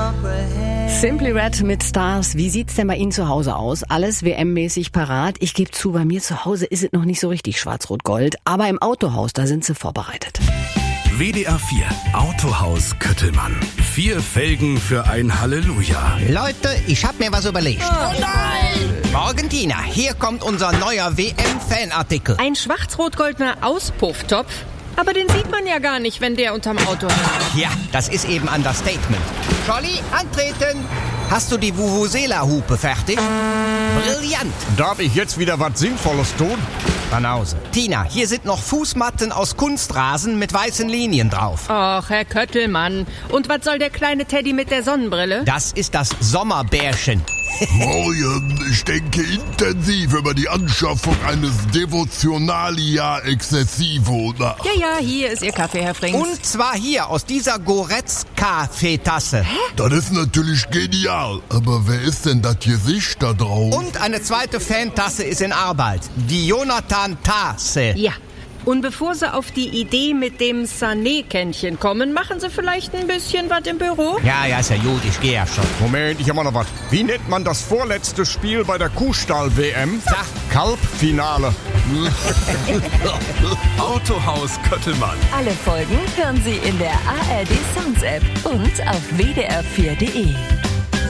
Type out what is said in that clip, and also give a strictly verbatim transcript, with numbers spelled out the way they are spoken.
Simply Red mit Stars. Wie sieht's denn bei Ihnen zu Hause aus? Alles W M-mäßig parat? Ich gebe zu, bei mir zu Hause ist es noch nicht so richtig schwarz-rot-gold. Aber im Autohaus, da sind sie vorbereitet. W D R vier Autohaus Köttelmann. Vier Felgen für ein Halleluja. Leute, ich hab mir was überlegt. Oh nein! Morgen, Tina, hier kommt unser neuer W M-Fanartikel. Ein schwarz-rot-goldener Auspufftopf? Aber den sieht man ja gar nicht, wenn der unterm Auto hängt. Ja, das ist eben Understatement. Scholli, antreten! Hast du die Vuvuzela-Hupe fertig? Brillant! Darf ich jetzt wieder was Sinnvolles tun? Banause. Tina, hier sind noch Fußmatten aus Kunstrasen mit weißen Linien drauf. Och, Herr Köttelmann. Und was soll der kleine Teddy mit der Sonnenbrille? Das ist das Sommerbärchen. Morgen, ich denke intensiv über die Anschaffung eines Devotionalia Excessivo nach. Ja, ja, hier ist Ihr Kaffee, Herr Frings. Und zwar hier, aus dieser Goretzka-Kaffeetasse. Das ist natürlich genial, aber wer ist denn das Gesicht da drauf? Und eine zweite Fantasse ist in Arbeit. Die Jonathan-Tasse. Ja. Und bevor Sie auf die Idee mit dem Sané-Kännchen kommen, machen Sie vielleicht ein bisschen was im Büro? Ja, ja, ist ja gut, ich gehe ja schon. Moment, ich hab mal noch was. Wie nennt man das vorletzte Spiel bei der Kuhstall-W M? Sag. Kalbfinale. Autohaus Köttelmann. Alle Folgen hören Sie in der A R D Sounds App und auf w d r vier punkt d e.